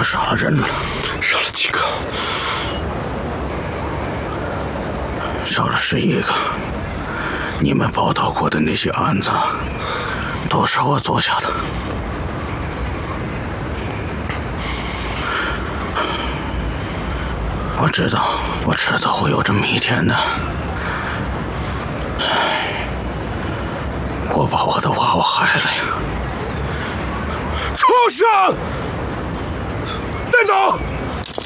我杀了人了。 杀了几个？ 杀了11个。你们报道过的那些案子，都是我做下的。我知道，我迟早会有这么一天的。我把我的娃娃害了呀！ 畜生！带走！